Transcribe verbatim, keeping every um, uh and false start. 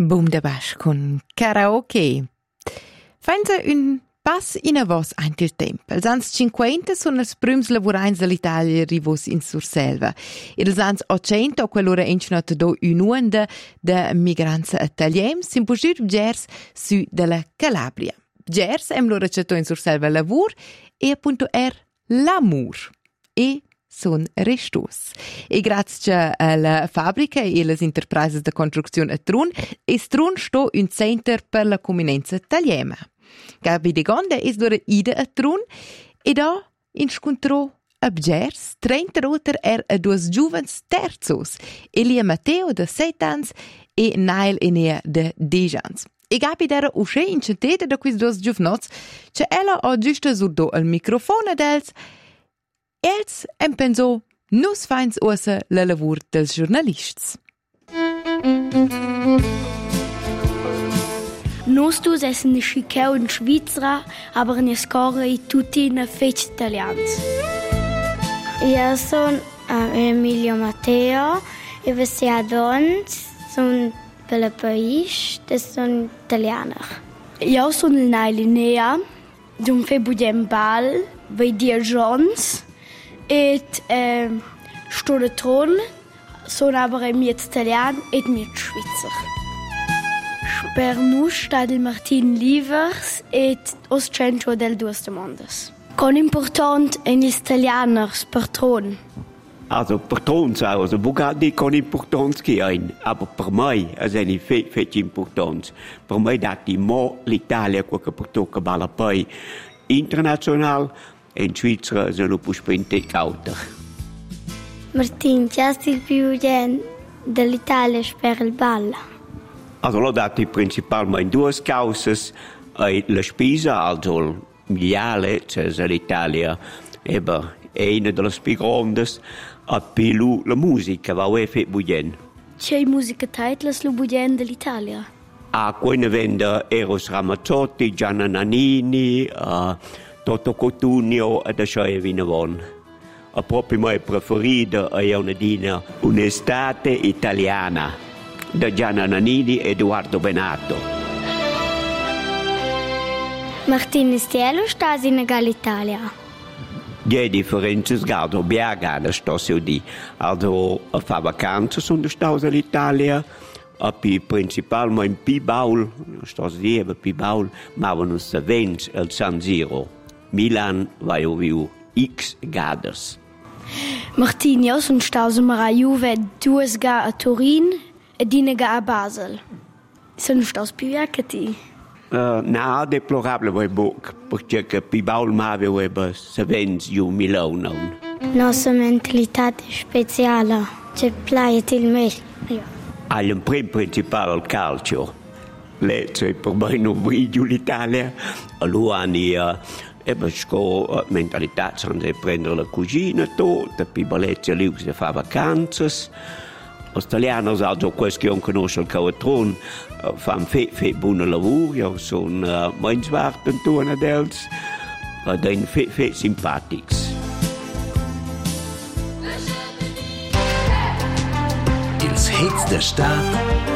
Boom da basch con karaoke. Fenza un pass in avos ant il temp. Els ans cinquenta sono els prüms lavurains dell'Italia rivos in Surselva. E els ans ottanta, quell'ora encinat do un'uenda de migranza italiems, simpogir gers su della Calabria. Gers em loro cetto in Surselva lavur e appunto er l'amur. E son restos. E grazie alla fabbrica e alle enterprises de construzione a Trun, es Trun sto un center per la comunenza italiana. Gabi de Gonde es dora ida a Trun e da incontrò a Gers, trenta roter er a duas giuvens terzos, Elia Matteo de sette ans e Nail Enea de dieci ans. E Gabi dera usce incenteta da quis duas giuvnots, che ella ha giusto surdo al microfono dels. Els em pensò nus fains ussa la lavur dels giornalists. Nus dus essen schicheu in Svizzera, aber in Escora e tutti in fetch italians. Io sono uh, Emilio Matteo e vestia dons, sono per il paese e sono italiana. Io sono Nailinea, d'un fe budem bal, bei dir Jones. Et eh, sto de Tron, sono aber miet italian et miet Schweizer. Per nus sta il Martin Livers et os centro del duas de mondes. Con important en italianers per Tron. Also per Tron also bugat di con importanz che ein, aber per mai es eine fe fet importanz. Per mai dat di mo l'Italia qua che portocca balla poi internazional. In Svizzera sono più spente cauter. Martin, c'è il più gente dell'Italia per il ballo? Allora, l'ho dato principalmente due cause. La spesa, also il miliale, cioè l'Italia, è una delle più grandi, e poi la musica, va a fare bugen. C'è musica titles lo bugen dell'Italia? Ah, quando vende Eros Ramazzotti, Gianna Nannini, uh, Toto Cotugno e da Schoia Vinavon. A proprio mia preferita è una dina Un'estate italiana da Gianna Nannini e Edoardo Benato. Martin Stiello sta in Italia. Die differenze sgado biagana sto se di. Also a fa vacanze sono stato all'Italia. A pi principalmente pi baul, sto se di pi baul, ma avevano savens al San Siro. Milan va io viu X gades. Martin, io sono stato a Juve due ga a Turin e dine ga a Basel. Sono stato più vecchi. Uh, no, deplorabile voi book, perché che pi baul ma aveva savens io Milano. Nostra mentalità è speciale, c'è playa il meglio. Al un prim principale al calcio. Lei c'è per me non vedo l'Italia. Allora uh, e poi la mentalità è prendere la cucina tutta, poi balletti lì si fa vacanze. Gli italiani hanno questo che non conoscono il Cavatron, fanno fe buon lavoro, sono molto svarte intorno ad els, e sono fe fe simpatici. Ils hits der Stadt